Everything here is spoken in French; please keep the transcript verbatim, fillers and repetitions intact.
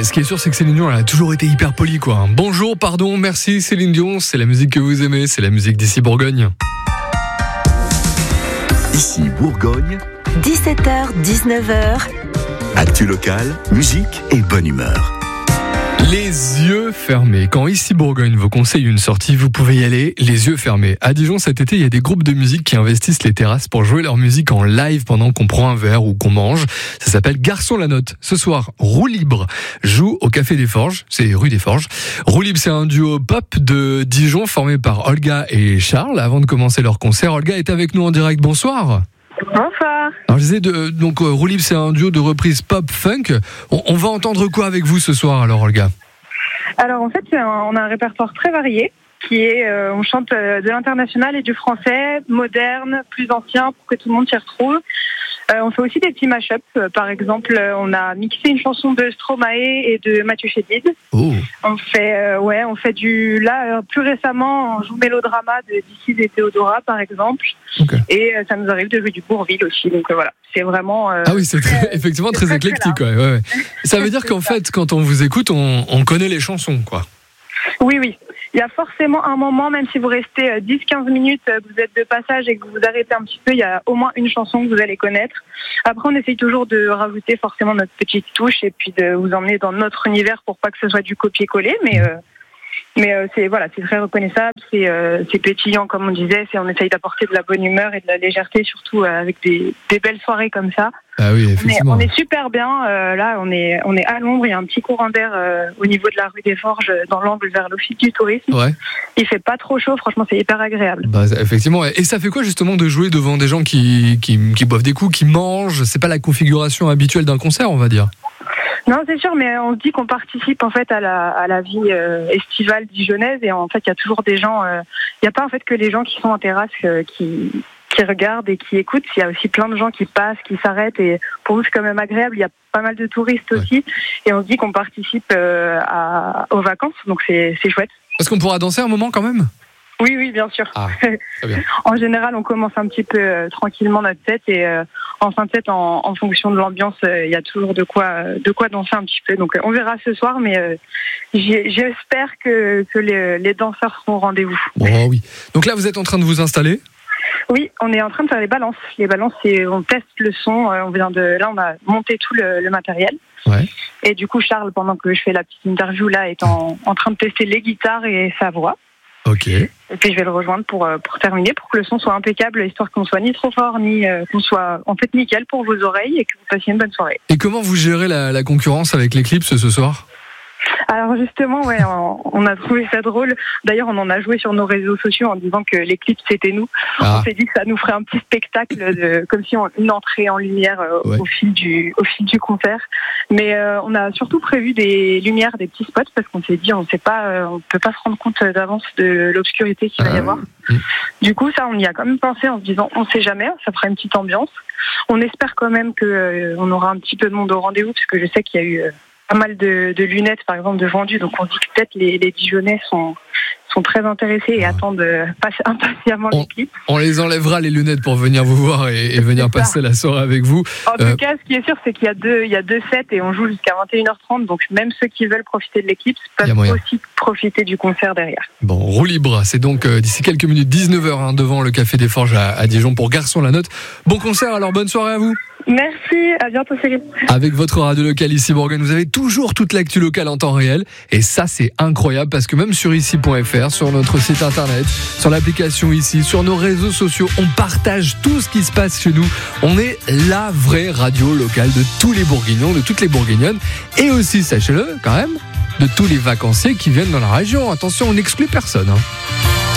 ce qui est sûr, c'est que Céline Dion, elle a toujours été hyper polie, quoi. Bonjour, pardon, merci Céline Dion, c'est la musique que vous aimez, c'est la musique d'ici Bourgogne. Ici Bourgogne, dix-sept heures dix-neuf heures. Actu locale, musique et bonne humeur. Les yeux fermés. Quand Ici Bourgogne vous conseille une sortie, vous pouvez y aller les yeux fermés. À Dijon cet été, il y a des groupes de musique qui investissent les terrasses pour jouer leur musique en live pendant qu'on prend un verre ou qu'on mange. Ça s'appelle Garçon la Note. Ce soir, Roue Libre joue au Café des Forges, c'est rue des Forges. Roue Libre, c'est un duo pop de Dijon formé par Olga et Charles. Avant de commencer leur concert, Olga est avec nous en direct. Bonsoir. Bonsoir. Alors je disais, de, donc euh, Roue Libre, c'est un duo de reprises pop-funk. On, on va entendre quoi avec vous ce soir alors, Olga ? Alors en fait, on a un répertoire très varié qui est, euh, on chante euh, de l'international et du français, moderne, plus ancien, pour que tout le monde s'y retrouve. Euh, on fait aussi des petits mash-ups. Euh, par exemple, euh, on a mixé une chanson de Stromae et de Mathieu Chédid. Oh. On fait, euh, ouais, on fait du, là, euh, plus récemment, on joue Mélodrama de D'ici et Théodora, par exemple. Okay. Et euh, ça nous arrive de jouer du Bourvil aussi. Donc euh, voilà, c'est vraiment. Euh, ah oui, c'est très, très, effectivement c'est très, très éclectique. Ouais, ouais. Ça veut dire qu'en fait, quand on vous écoute, on, on connaît les chansons, quoi. Oui, oui. Il y a forcément un moment, même si vous restez dix à quinze minutes, vous êtes de passage et que vous vous arrêtez un petit peu, il y a au moins une chanson que vous allez connaître. Après, on essaye toujours de rajouter forcément notre petite touche et puis de vous emmener dans notre univers pour pas que ce soit du copier-coller. Mais, euh, mais euh, c'est, voilà, c'est très reconnaissable, c'est, euh, c'est pétillant comme on disait, c'est, on essaye d'apporter de la bonne humeur et de la légèreté, surtout euh, avec des, des belles soirées comme ça. Ah oui, effectivement. On est, on est super bien. Euh, là, on est, on est à l'ombre. Il y a un petit courant d'air euh, au niveau de la rue des Forges, dans l'angle vers l'Office du tourisme. Ouais. Il fait pas trop chaud. Franchement, c'est hyper agréable. Bah, effectivement. Et ça fait quoi justement de jouer devant des gens qui, qui, qui boivent des coups, qui mangent ? C'est pas la configuration habituelle d'un concert, on va dire. Non, c'est sûr, mais on se dit qu'on participe en fait à la, à la vie euh, estivale dijonnaise et en fait, il y a toujours des gens. Il euh, n'y a pas en fait que les gens qui sont en terrasse euh, qui qui regardent et qui écoutent. Il y a aussi plein de gens qui passent, qui s'arrêtent et pour nous c'est quand même agréable. Il y a pas mal de touristes ouais. aussi et on se dit qu'on participe euh, à, aux vacances, donc c'est, c'est chouette. Est-ce qu'on pourra danser un moment quand même ? Oui, oui, bien sûr. Ah, très bien. En général, on commence un petit peu euh, tranquillement notre set et euh, en fin de set, en, en fonction de l'ambiance, il euh, y a toujours de quoi, de quoi danser un petit peu. Donc, euh, on verra ce soir, mais euh, j'espère que, que les, les danseurs seront au rendez-vous. Bon, oui. Donc là, vous êtes en train de vous installer ? Oui, on est en train de faire les balances. Les balances, c'est on teste le son. On vient de là, on a monté tout le, le matériel. Ouais. Et du coup, Charles, pendant que je fais la petite interview là, est en, en train de tester les guitares et sa voix. Ok. Et puis je vais le rejoindre pour pour terminer, pour que le son soit impeccable, histoire qu'on soit ni trop fort ni euh, qu'on soit en fait nickel pour vos oreilles et que vous passiez une bonne soirée. Et comment vous gérez la, la concurrence avec l'Eclipse ce soir ? Alors justement, ouais, on, on a trouvé ça drôle. D'ailleurs, on en a joué sur nos réseaux sociaux en disant que l'Eclipse c'était nous. Ah. On s'est dit que ça nous ferait un petit spectacle, de, comme si on, une entrée en lumière euh, ouais. au fil du au fil du concert. Mais euh, on a surtout prévu des lumières, des petits spots, parce qu'on s'est dit on sait pas, euh, on peut pas se rendre compte d'avance de l'obscurité qu'il va y avoir. Mmh. Du coup, ça, on y a quand même pensé en se disant on sait jamais, ça fera une petite ambiance. On espère quand même que euh, on aura un petit peu de monde au rendez-vous, parce que je sais qu'il y a eu euh, pas mal de, de lunettes, par exemple, de vendues. Donc, on dit que peut-être les, les Dijonnais sont, sont très intéressés et ah. attendent passer impatiemment on, les clips. On les enlèvera, les lunettes, pour venir vous voir et, et venir passer la soirée avec vous. En euh... tout cas, ce qui est sûr, c'est qu'il y a deux, il y a deux sets et on joue jusqu'à vingt et une heures trente. Donc, même ceux qui veulent profiter de l'éclipse peuvent aussi profiter du concert derrière. Bon, Roue Libre, c'est donc euh, d'ici quelques minutes, dix-neuf heures, hein, devant le Café des Forges à, à Dijon pour Garçon la Note. Bon concert, alors bonne soirée à vous. Merci, à bientôt Cyril. Avec votre radio locale Ici Bourgogne, vous avez toujours toute l'actu locale en temps réel et ça c'est incroyable parce que même sur ici point f r, sur notre site internet, sur l'application Ici, sur nos réseaux sociaux, on partage tout ce qui se passe chez nous. On est la vraie radio locale de tous les Bourguignons, de toutes les Bourguignonnes et aussi, sachez-le quand même, de tous les vacanciers qui viennent dans la région. Attention, on n'exclut personne, hein.